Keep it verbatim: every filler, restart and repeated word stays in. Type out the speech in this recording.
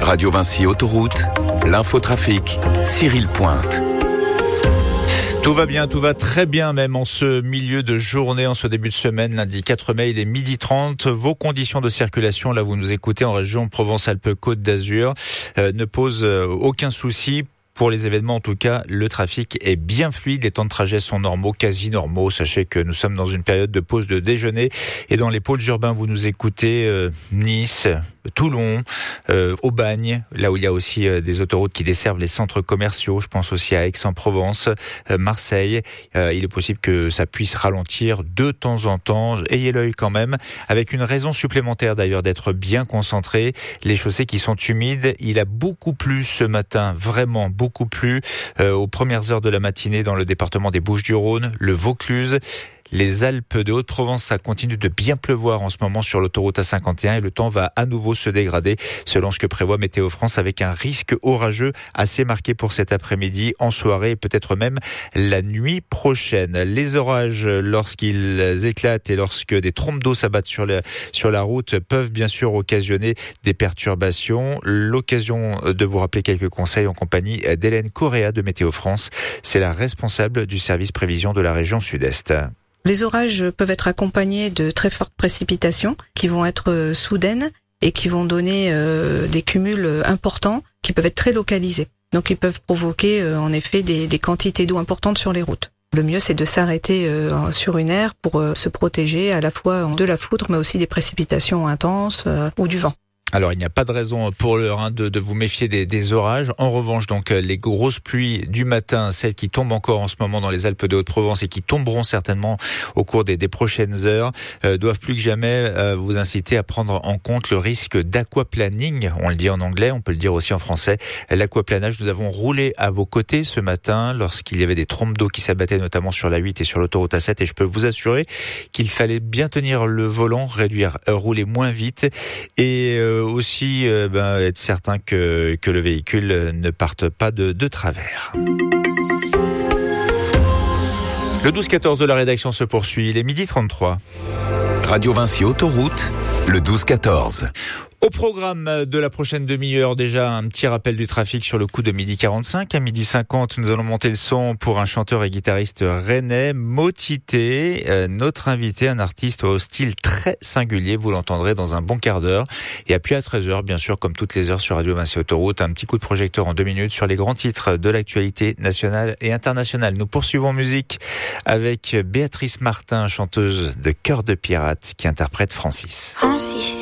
Radio Vinci Autoroute, l'infotrafic, Cyril Pointe. Tout va bien, tout va très bien même en ce milieu de journée, en ce début de semaine, lundi quatre mai, il est midi trente. Vos conditions de circulation, là vous nous écoutez en région Provence-Alpes-Côte d'Azur, euh, ne posent euh, aucun souci. Pour les événements, en tout cas, le trafic est bien fluide. Les temps de trajet sont normaux, quasi normaux. Sachez que nous sommes dans une période de pause de déjeuner. Et dans les pôles urbains, vous nous écoutez euh, Nice, Toulon, euh, Aubagne, là où il y a aussi euh, des autoroutes qui desservent les centres commerciaux. Je pense aussi à Aix-en-Provence, euh, Marseille. Euh, il est possible que ça puisse ralentir de temps en temps. Ayez l'œil quand même. Avec une raison supplémentaire d'ailleurs d'être bien concentré. Les chaussées qui sont humides. Il a beaucoup plu ce matin, vraiment beaucoup. beaucoup plu euh, aux premières heures de la matinée dans le département des Bouches-du-Rhône, le Vaucluse. Les Alpes de Haute-Provence, ça continue de bien pleuvoir en ce moment sur l'autoroute A cinquante et un et le temps va à nouveau se dégrader selon ce que prévoit Météo France avec un risque orageux assez marqué pour cet après-midi, en soirée et peut-être même la nuit prochaine. Les orages, lorsqu'ils éclatent et lorsque des trompes d'eau s'abattent sur la, sur la route, peuvent bien sûr occasionner des perturbations. L'occasion de vous rappeler quelques conseils en compagnie d'Hélène Correa de Météo France. C'est la responsable du service prévision de la région Sud-Est. Les orages peuvent être accompagnés de très fortes précipitations qui vont être soudaines et qui vont donner euh, des cumuls importants qui peuvent être très localisés. Donc ils peuvent provoquer euh, en effet des, des quantités d'eau importantes sur les routes. Le mieux c'est de s'arrêter euh, sur une aire pour euh, se protéger à la fois de la foudre mais aussi des précipitations intenses euh, ou du vent. Alors, il n'y a pas de raison pour l'heure hein, de, de vous méfier des, des orages. En revanche, donc, les grosses pluies du matin, celles qui tombent encore en ce moment dans les Alpes de Haute-Provence et qui tomberont certainement au cours des, des prochaines heures, euh, doivent plus que jamais euh, vous inciter à prendre en compte le risque d'aquaplaning. On le dit en anglais, on peut le dire aussi en français. L'aquaplanage, nous avons roulé à vos côtés ce matin lorsqu'il y avait des trompes d'eau qui s'abattaient notamment sur la huit et sur l'autoroute A sept. Et je peux vous assurer qu'il fallait bien tenir le volant, réduire, euh, rouler moins vite et euh, aussi euh, ben, être certain que, que le véhicule ne parte pas de, de travers. Le douze quatorze de la rédaction se poursuit, il est midi trente-trois. Radio Vinci Autoroute, le douze quatorze. Au programme de la prochaine demi-heure, déjà un petit rappel du trafic sur le coup de midi quarante-cinq. À midi cinquante, nous allons monter le son pour un chanteur et guitariste rennais, Motité. Euh, notre invité, un artiste au style très singulier, vous l'entendrez dans un bon quart d'heure. Et puis à treize heures, bien sûr, comme toutes les heures sur Radio Vinci Autoroute, un petit coup de projecteur en deux minutes sur les grands titres de l'actualité nationale et internationale. Nous poursuivons musique avec Béatrice Martin, chanteuse de Cœur de Pirate, qui interprète Francis. Francis.